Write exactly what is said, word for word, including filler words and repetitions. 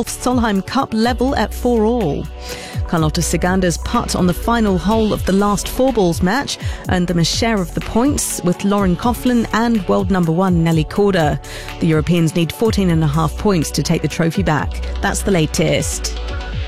Golf Solheim Cup level at four all. Carlota Ciganda's putt on the final hole of the last four balls match earned them a share of the points, with Lauren Coughlin and world number one Nelly Korda. The Europeans need fourteen and a half points to take the trophy back. That's the latest.